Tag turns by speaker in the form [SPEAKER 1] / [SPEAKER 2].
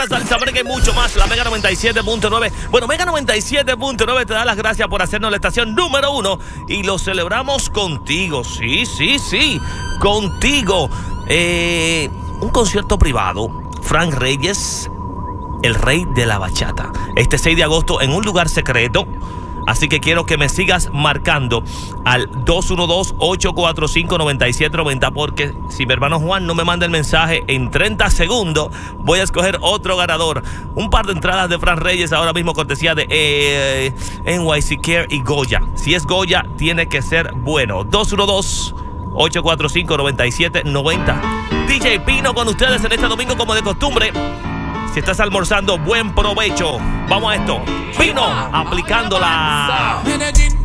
[SPEAKER 1] salsa, brega y mucho más. La Mega 97.9. Bueno, Mega 97.9 te da las gracias por hacernos la estación número 1 y lo celebramos contigo. Sí, contigo. Un concierto privado. Frank Reyes, el rey de la bachata. Este 6 de agosto en un lugar secreto. Así que quiero que me sigas marcando al 212-845-9790, porque si mi hermano Juan no me manda el mensaje en 30 segundos, voy a escoger otro ganador. Un par de entradas de Frank Reyes ahora mismo, cortesía de NYC Care y Goya. Si es Goya, tiene que ser bueno. 212-845-9790. DJ Pino con ustedes en este domingo como de costumbre. Si estás almorzando, buen provecho. Vamos a esto. Pino, aplicándola.